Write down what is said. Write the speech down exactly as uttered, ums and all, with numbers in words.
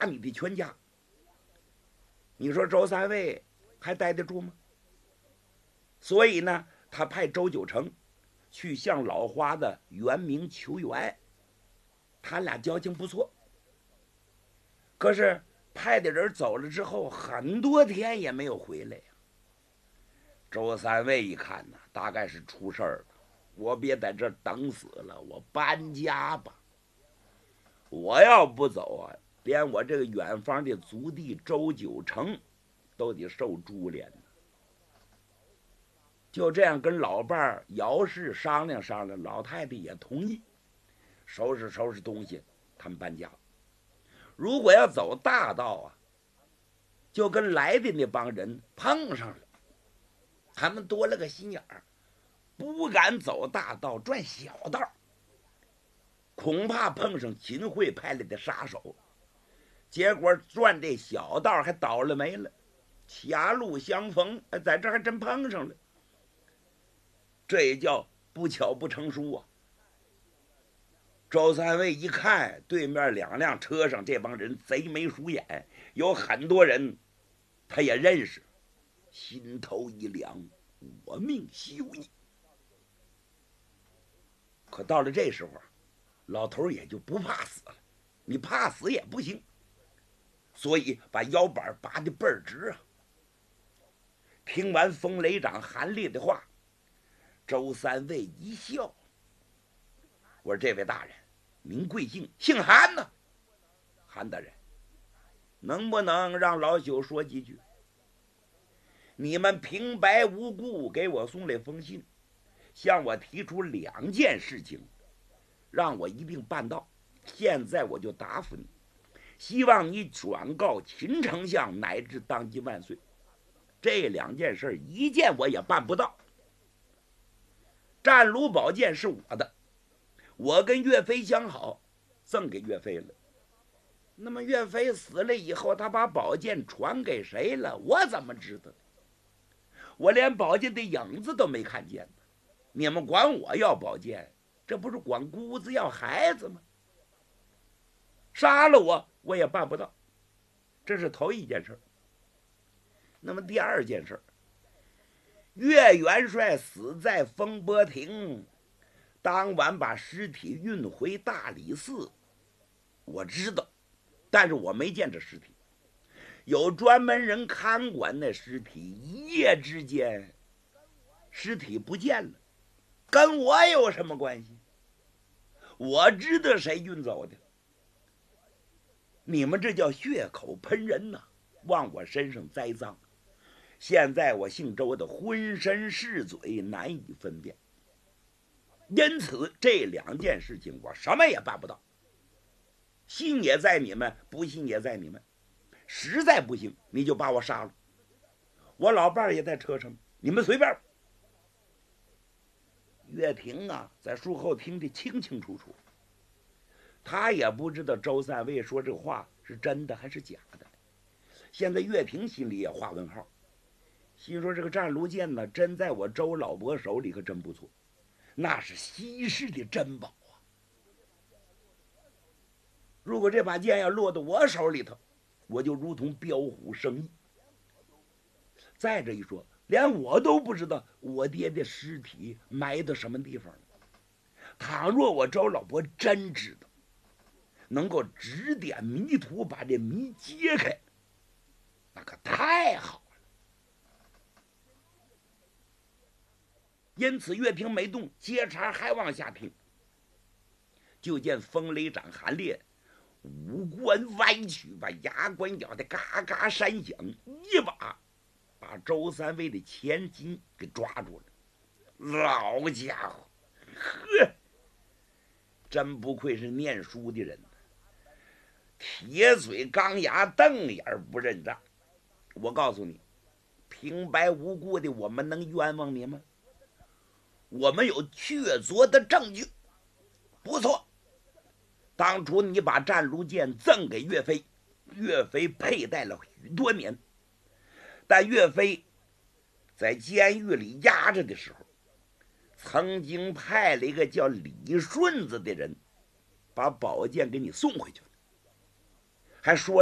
杀你的全家。你说周三位还待得住吗？所以呢，他派周九成去向老花的袁明求援，他俩交情不错。可是派的人走了之后，很多天也没有回来呀。周三位一看呢，大概是出事儿了，我别在这等死了，我搬家吧。我要不走啊，连我这个远方的族弟周九成都得受株连呢。就这样跟老伴儿姚氏商量商量，老太太也同意，收拾收拾东西，他们搬家。如果要走大道啊，就跟来的那帮人碰上了，他们多了个心眼儿，不敢走大道，转小道，恐怕碰上秦桧派来的杀手，结果转这小道还倒了霉了，狭路相逢，在这还真碰上了，这也叫不巧不成书啊。周三位一看对面两辆车上这帮人贼眉鼠眼，有很多人他也认识，心头一凉，我命休矣。可到了这时候，老头也就不怕死了，你怕死也不行，所以把腰板拔得倍儿直啊。听完风雷长韩烈的话，周三位一笑，我说这位大人您贵姓？姓韩呢？韩大人，能不能让老朽说几句？你们平白无故给我送来封信，向我提出两件事情，让我一并办到。现在我就答复你，希望你转告秦丞相乃至当今万岁。这两件事一件我也办不到。战卢宝剑是我的，我跟岳飞相好，赠给岳飞了。那么岳飞死了以后，他把宝剑传给谁了？我怎么知道？我连宝剑的影子都没看见呢。你们管我要宝剑，这不是管姑子要孩子吗？杀了我，我也办不到。这是头一件事。那么第二件事，岳元帅死在风波亭，当晚把尸体运回大理寺，我知道，但是我没见这尸体。有专门人看管那尸体，一夜之间尸体不见了，跟我有什么关系？我知道谁运走的。你们这叫血口喷人呐、啊，往我身上栽赃。现在我姓周的浑身是嘴，难以分辨，因此这两件事情我什么也办不到。信也在你们，不信也在你们。实在不行，你就把我杀了。我老伴儿也在车上，你们随便。岳霆啊，在树后听得清清楚楚，他也不知道周三位说这话是真的还是假的。现在岳霆心里也画问号，心说这个战卢剑呢，真在我周老伯手里可真不错，那是稀世的珍宝啊！如果这把剑要落到我手里头，我就如同彪虎生翼。再者一说，连我都不知道我爹的尸体埋到什么地方了。倘若我周老伯真知道，能够指点迷途，把这谜揭开，那可太好了。因此岳霆没动，接茬还往下听，就见风雷掌韩烈五官歪曲，把牙关咬得嘎嘎山响，一把把周三位的前襟给抓住了。老家伙，呵，真不愧是念书的人，铁嘴钢牙，瞪眼不认账。我告诉你，平白无故的我们能冤枉你吗？我们有确凿的证据。不错，当初你把战卢剑赠给岳飞，岳飞佩戴了许多年，但岳飞在监狱里压着的时候，曾经派了一个叫李顺子的人把宝剑给你送回去了，还说